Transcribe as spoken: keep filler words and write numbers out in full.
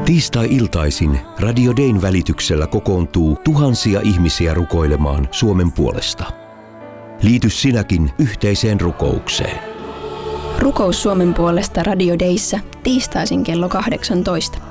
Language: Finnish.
Tiistai-iltaisin Radio Dayn välityksellä kokoontuu tuhansia ihmisiä rukoilemaan Suomen puolesta. Liity sinäkin yhteiseen rukoukseen. Rukous Suomen puolesta Radio Dayssä tiistaisin kello kahdeksantoista.